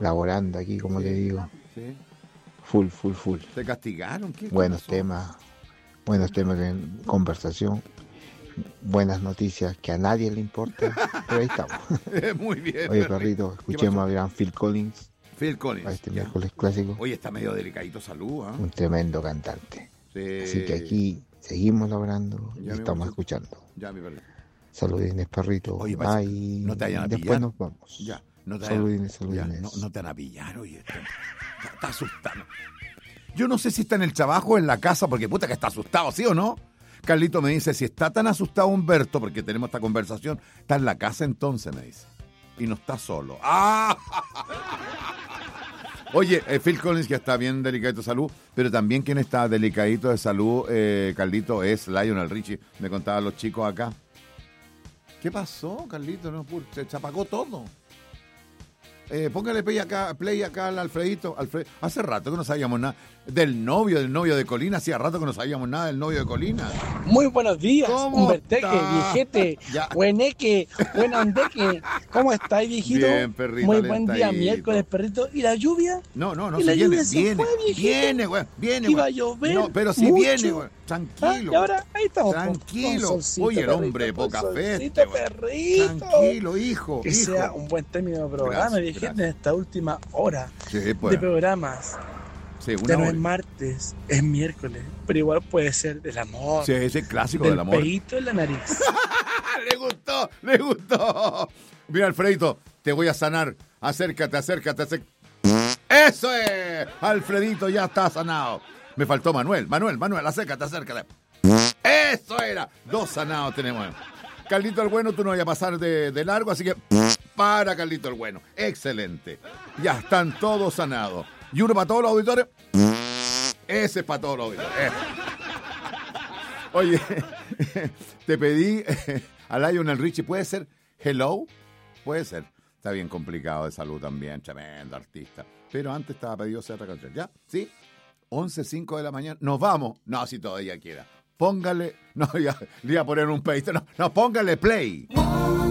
laborando aquí, como le digo. Sí. Full. ¿Te castigaron? ¿Qué Buenos pasó? temas de conversación, buenas noticias que a nadie le importa, pero ahí estamos. Muy bien. Oye, perrito, escuchemos a gran Phil Collins Phil a Collins. este Ya. miércoles clásico, Oye, está medio delicadito salud, ¿ah? un tremendo cantante. Sí. Así que aquí seguimos laborando y Ya, mi estamos bolsito. escuchando. Ya, mi perrito. Saludines, perrito. Oye, parece que Ay, no te vayan a después pillar. nos vamos. Ya, no te Saludines. Ya, no te van a pillar, oye. Está asustado. Yo no sé si está en el trabajo o en la casa, porque puta que está asustado, ¿sí o no? Carlito me dice, si está tan asustado Humberto, porque tenemos esta conversación, está en la casa entonces, me dice. Y no está solo. ¡Ah! Oye, Phil Collins, que está bien delicadito de salud, pero también quien está delicadito de salud, Carlito, es Lionel Richie. Me contaban los chicos acá. ¿Qué pasó, Carlito? No, se apagó todo. Póngale play acá al Alfredito. Hace rato que no sabíamos nada del novio de Colina. Hacía rato que no sabíamos nada del novio de Colina. Muy buenos días, ¿Cómo Humberteque, está? viejete, Ya. bueneque, buenandeque. ¿Cómo estáis, viejito? Bien, perrito, Muy buen día, alentadito. miércoles, perrito. ¿Y la lluvia? No, Y se la viene, lluvia se fue, viejito. viene, Iba a güey. llover No, pero si mucho. viene, güey. Tranquilo. Y ahora, ahí estamos. Tranquilo. Con solcito, Oye, el perrito, hombre de con poca solcito, fe. güey. perrito. Tranquilo, hijo. Que hijo. sea un buen término de programa, Gracias, viejete, gracias. en esta última hora Sí, pues. de programas. Sí, Ya una no hora. es martes, es miércoles, pero igual puede ser del amor, Sí, ese clásico del del amor. peito en la nariz. Le gustó. Mira, Alfredito, te voy a sanar. Acércate. ¡Eso es! Alfredito ya está sanado. Me faltó Manuel, acércate. ¡Eso era! 2 sanados tenemos. Carlito el Bueno, tú no vayas a pasar de largo, así que para, Carlito el Bueno. Excelente. Ya están todos sanados. Y uno para todos los auditores. Ese es para todos los auditores. Oye, te pedí a Lionel Richie, ¿puede ser Hello? Puede ser. Está bien complicado de salud también, tremendo artista. Pero antes estaba pedido hacer otra canción. ¿Ya? ¿Sí? 11:05 de la mañana. Nos vamos. No, si todavía quiera. Póngale. No, ya le iba a poner un pedito. No, póngale play.